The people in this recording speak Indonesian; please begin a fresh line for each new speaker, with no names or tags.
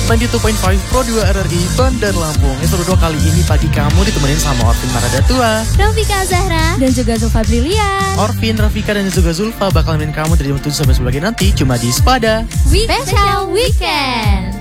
92.5 Pro 2 RRI Bandar Lampung. Episode 2 kali ini pagi kamu ditemenin sama Orvin Maradatua,
Rafika Zahra, dan juga Zulfa Brilian.
Orvin, Rafika, dan juga Zulfa bakal nemenin kamu dari jam 7 sampai 10 pagi nanti cuma di Spada
Special Weekend.